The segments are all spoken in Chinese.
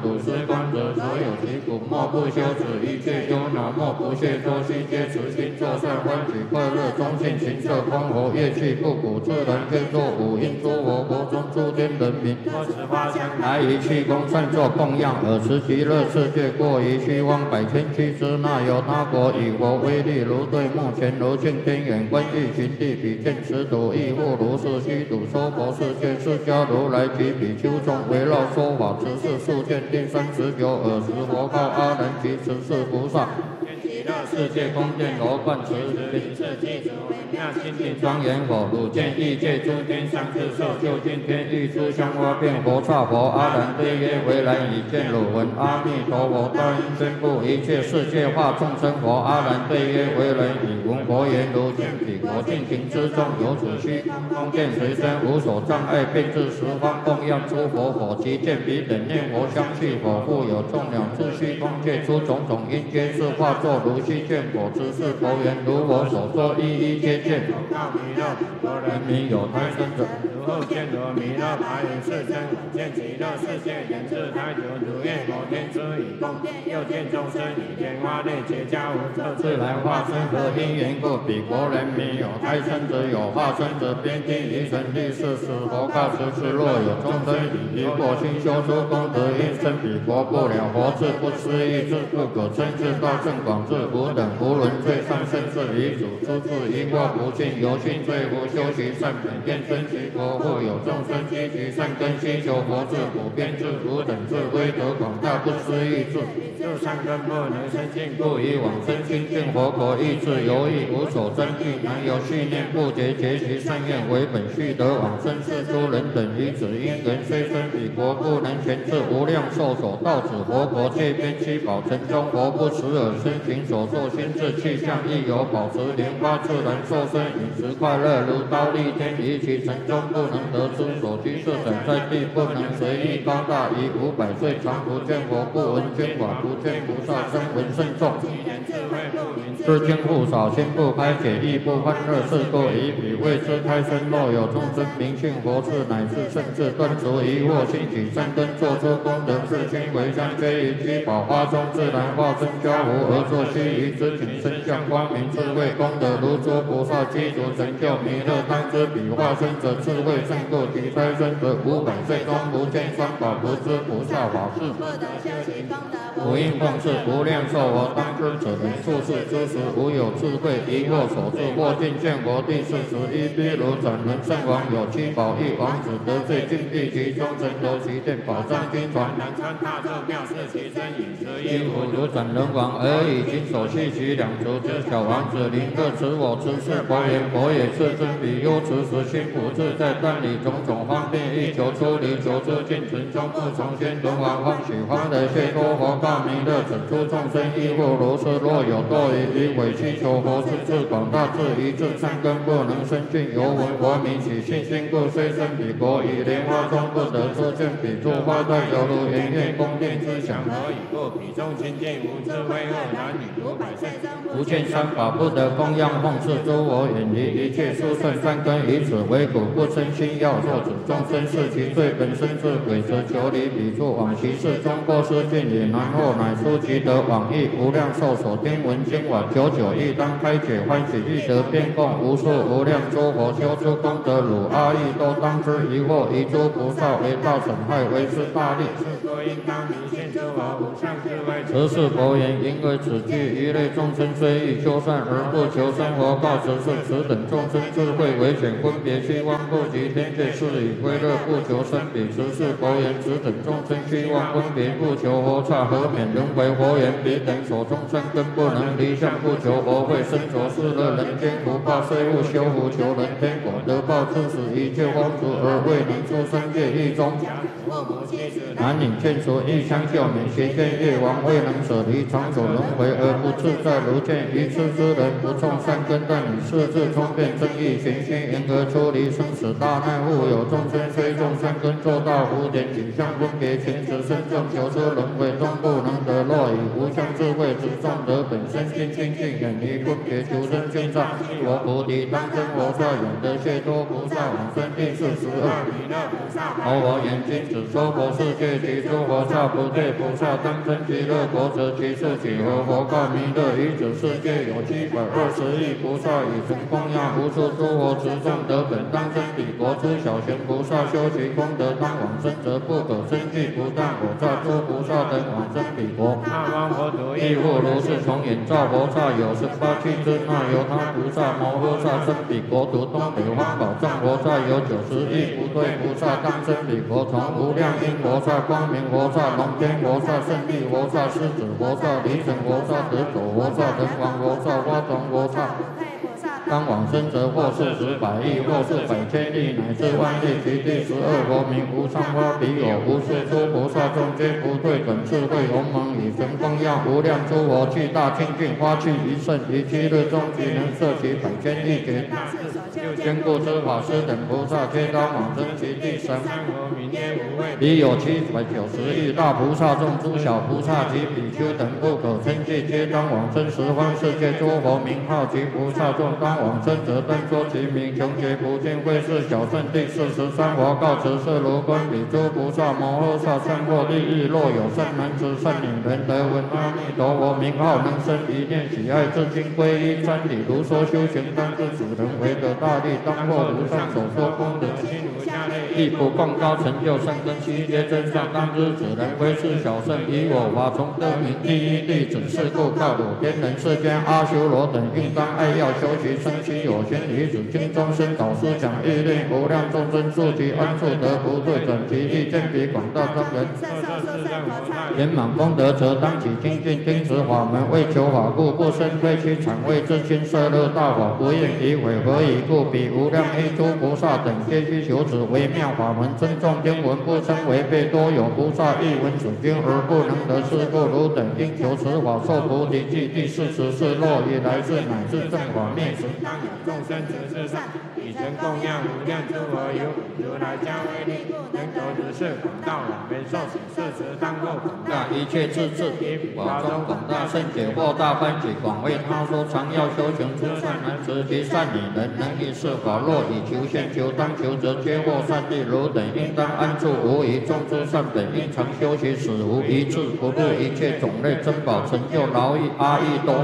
古时观者，所有其苦，莫不休止；一切忧恼，莫不懈脱。悉皆慈心作善，欢喜快乐，中性行色，空活业气不苦，自然天作五阴诸佛国中诸天人民，或持花香来于气功善作供养，尔时极乐世界过于虚妄百千俱之那有他国以佛威力，如对目前如镜天眼观欲寻地比见持土亦复如是虚土娑婆世界，释迦如来及比丘众围绕说法，此事数见第39，尔时佛告阿难及十世菩萨。极乐世界宫殿罗冠池，灵世记子微妙心定庄严佛，汝见异界诸天上智受究竟天欲出香花变佛刹佛。阿难对曰：为然已见汝闻阿弥陀佛大应宣布一切世界化众生佛。阿难对曰：为然已闻佛言，如见彼国尽行之中，有此虚空殿随身无所障碍，遍至十方供养诸佛佛。即见彼等念佛相续佛，复有众鸟自虚空界出种种因皆是化作如虚见佛之事佛缘，如我所说一一皆见。到弥勒佛人民有胎生者，如后见得弥勒白云世身，见极乐世界人世太久，如愿佛天之以供殿，又见众生以莲花类结跏无色自来化身，何因缘故？彼国人民有胎生者，有化身者，边听于神力是使佛告十次：若有众生以离过心修诸功德，应生彼国不了佛智，不思议智，不可称智大圣广智，无等无伦最上甚至离主，出自疑惑不尽，由心罪福修习善本，愿生其国。复有众生积集善根，希求佛智，普遍智，无等智，威德广大，不思议智。就善根不能生尽，故以往生清净佛国，意志犹豫，无所争议，难有续念不竭，结其善愿为本，续得往生是诸人等于子因人虽生彼国，不能全至无量寿所到此佛国，界边七宝城中佛不时而身行所作心智气象，亦有保持莲花自然受身，饮食快乐，如刀立天，于其城中不能得知所居设展在地，不能随意高大，以500岁常不见佛，不闻经法，不见菩萨声闻甚众。知经不少，心不开解，亦不欢乐，是故以彼为之开生。若有众生明信佛智，乃至甚至断除疑惑，兴起善根，作出功德，是心为香，非于居宝花中自然化身交互，而作须臾之景，身相光明，智慧功德如诸菩萨积足成就弥勒当知彼化身者，智慧胜过其胎生者，500岁中不见三宝，不知菩萨法事，不应奉事，无量寿佛当知者，以处世之时，无有智慧疑惑所致，或尽见佛第41毗卢转轮圣王有7宝一王子，得罪禁闭其中，神罗其殿，宝藏经传，南川大咒妙是其真，饮食衣服如转轮王，而以金手系其两足之小王子，临各持我持是佛言，佛也是真彼忧持时心不自在，断理种种方便，欲求出离求之尽存中，不从先轮王欢喜欢的谢脱佛告弥勒，整出众生亦复如是。若有堕于伪祈求佛智智广大，智一智善根不能生尽，犹闻佛名起信心故，虽生彼国，以莲花中不得出见彼诸花带，犹如圆月宫殿之祥，何以故？彼中清净无智慧恶男女500岁不见三法，不得供养奉事诸佛，远离一切殊胜善根，以此为苦，不生心要作主众生是其罪本身是鬼，则求离彼处往其事中过失尽也，然后乃出其德往诣无量寿所听闻经法，久久亦当开解欢喜，欲得遍供无数无量诸佛，修诸功德，汝阿逸都当知疑惑，以诸菩萨为道损害，为之大利。是故应当明信诸佛无上智慧。此是佛言，因为此句一类众生虽欲修善而不求生活，告此是此等众生智慧为显，分别虚妄不及天界，是以归乐不求生彼。此是佛言，此等众生虚妄分别不求佛刹，何免轮回？佛言，彼等所众生根不能离相，不求佛慧，身着世乐人间福报，虽不修福求人天果，得报致使一切风俗，而未能出生界狱中。男女眷属亦相救免，邪见越王为未能舍离长久轮回而不自在，如见愚痴之人不种善根，但以四智聪辩正义行心，因而出离生死大难。复有众生虽种善根，做到无点景象分别情执身正求出轮回中不能得，若以无相智慧之众得本身心清净，远离分别求生进上我菩提当真佛萨，永得解脱菩萨往生第42弥勒菩萨。我眼睛只说佛世界及诸佛刹不对菩萨当真极乐国者，其数几何？佛告弥勒，于此世界有720亿菩萨，以成供养无数诸佛持众得本当真彼国。诸小贤菩萨修其功德当往生者，不可生计，不但我刹诸菩萨等往生彼国。那方佛土亦复如是，从眼照佛刹有18气尊，那由他菩萨摩诃萨生彼国土。东北方宝藏佛刹有90亿不对菩萨当生彼国，从无量因佛萨、光明佛萨、龙天佛萨、胜利佛萨、狮子佛萨、离尘佛萨、得走佛萨、人王佛萨、花装佛萨。当往生者，或40百亿，或是百千亿，乃至万亿。其第12佛名无上花彼有无数诸菩萨众皆不退转智慧鸿蒙，以神供养无量诸佛，具大清净花气一甚，于7日中即能摄其百千亿劫。坚固之法师等菩萨，皆当往生其第13佛名皆无畏。彼有790亿大菩萨众，诸小菩萨及比丘等不可称计，皆当往生十方世界诸佛名号及菩萨众。当往生者当说其名，穷劫不尽慧是小圣第43佛告持世如观彼诸菩萨摩诃萨善获利益，若有善男子善女人得闻阿弥陀佛名号，能生一念喜爱至今皈依瞻礼，如说修行当知主人为得大利，当获如上所说功德心如下类，亦不共高成就善根悉皆真相，当知此人为是小圣，以我法从得名第一弟子，是故告汝天人世间阿修罗等应当爱要修习生其有贤女子，经中生导师讲义令无量众生住其安处得不退转，其意见比广大庄人。圆满功德者，当起精进听持法门，为求法故，不生非其产为自心摄乐大法，不应以违何以故？彼无量依诸菩萨等皆须求此微妙法门，尊重经文不称违背，多有菩萨译闻此经而不能得，是故汝等应求此法受菩提记。第44若以来世乃至正法灭时，当有众生持世上，以神供养无量诸佛，有如来加威力，能求如是广大往遍受持世时，当过广大一切智智，以法中广大圣解惑大欢喜，广为他说，常要修行诸善男子及善女人，能以是法，若以求现求当求者，皆获善利。汝等应当安住无疑，众诸善本应常修习，使无一智不入一切种类珍宝，成就劳役阿逸多。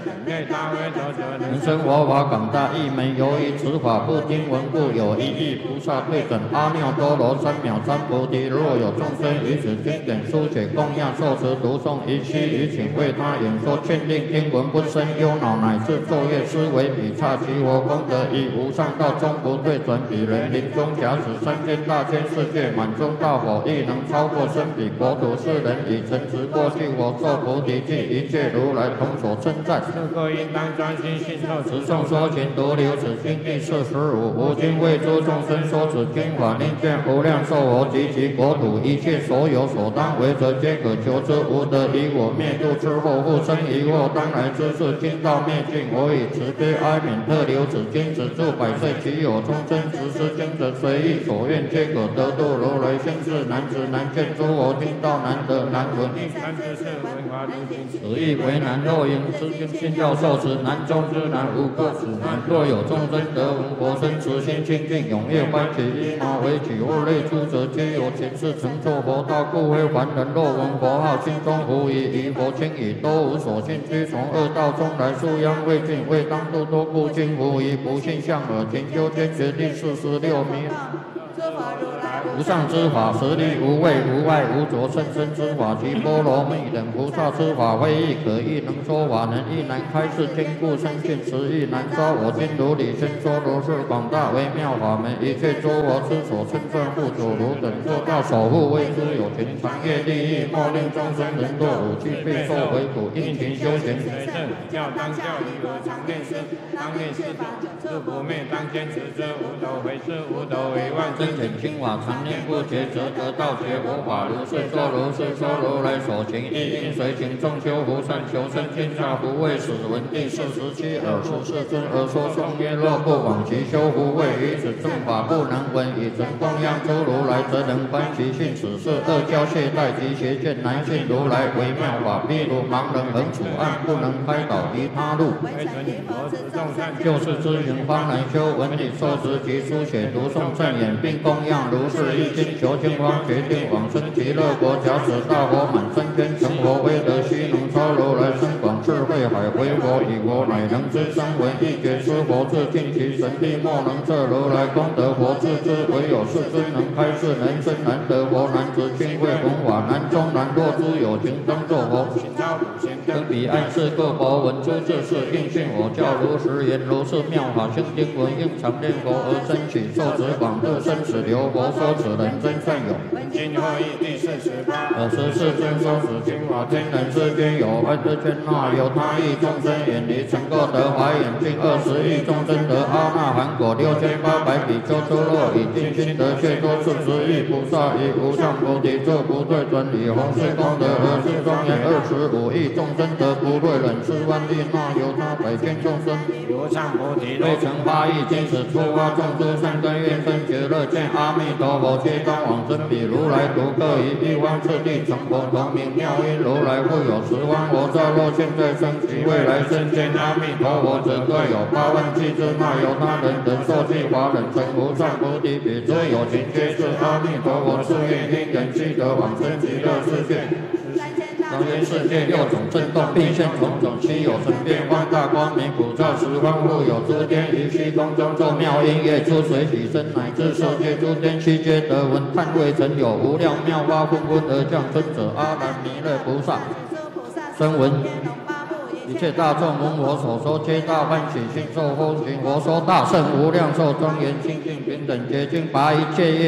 能生佛法广大义门，由于此法不听闻故，有一亿菩萨对准阿耨多罗三藐三菩提。若有众生于此经典书写供养受持读诵，一期于请为他演说劝令听闻，不生忧恼，乃至昼夜思维彼刹其佛功德，以无上道终不退转。彼人临终假使三千大千世界满中大火，亦能超过生彼国土。世人以诚实过去我受菩提记，一切如来同所称赞。是故应当专心信受持诵说勤读留此经第45。吾今为诸众生说此经法，令见无量寿佛及其国土一切所有所当为者，皆可求之。无得以我灭度之后，复生疑惑，当来之事，今到灭尽。我以慈悲哀悯特留此经，止住百岁。其有众生执持经者，随意所愿，皆可得度。如来先世男子难见诸佛听道，难得难闻。此意为难，若应此经信教受持，难中之难，无过此难。若有众生得闻佛身，慈心清净，踊跃欢喜，依马为己或类诸者，皆有前世成就佛道，故非凡人。若闻佛号，心中狐疑，疑佛轻疑，都无所信，须从恶道中来，素殃未尽，未当度多故今狐疑，不信相耳。勤修坚决第46名。无上之法，实力无畏无碍无着，甚深之法，及波罗蜜等菩萨之法，非亦可亦能说法，能亦难开示，坚固深信，实亦难说。我今如理宣说如是广大微妙法门，一切诸佛之所称赞护主，汝等做到守护，为诸有情长业利益，莫令众生人堕五趣，备受为苦，应勤修行。随正教当教义和常念师，当念四法，是不灭，当坚持之。无斗为师，无斗为万，真显清法。 常念不绝，则得道觉。佛法如是说，如是说，如来所行一应随行，众修福善，求生天下，不畏死。闻第47尔时世尊而说颂曰：若不往其修福慧，于此正法不能闻，以成供养诸如来，则能观其性。此是恶教懈怠及邪见难信如来微妙法，譬如盲人横处暗，不能开导离他路。就是知行方能修，闻理受持及书写读诵正言，并供养如是一经，求经方决定往生极乐国。假使大佛满身天成佛，威德须能超如来深广智慧海，为佛以佛乃能知声闻一觉知佛智，尽其神力莫能测如来功德佛智之，唯有世尊能开示人生难得佛，难知清慧弘法难中难，若诸有情当作佛，登彼岸是各佛闻诸智是应信我教如实言，如是妙法性经文应常念佛而真起受持广度生死流佛说此人真善有。今后义第48尔时世尊说此经法，天人世间有爱之圈那有他意众生远离成垢得华眼净20亿众生得阿那含果6800比丘出落以尽心得却多40亿菩萨以无上菩提作不对准以弘誓功德而是庄严25亿众生得不对忍4万亿那有他百千众生无上菩提未成8亿今此出发众诸善根愿生觉乐见阿弥陀佛皆当往生彼如来独各以1万次第成佛同名妙音如来复有10万佛刹若现在生及未来生见阿弥陀佛者各有8万计之那有他人等受记法忍成无上菩提彼诸有情皆是阿弥陀佛誓愿因缘悉得往生极乐世界。当愿世界6种震动，并现种种稀有神变放大光明，普照10方复有诸天于虚空中作妙音乐，出水起身，乃至世界诸天悉皆得闻。叹未曾有无量妙法纷纷而降生者，阿难弥勒菩萨声闻。一切大众闻我所说，皆大欢喜心受风行。我说大圣无量寿庄严清净平等洁净，拔一切业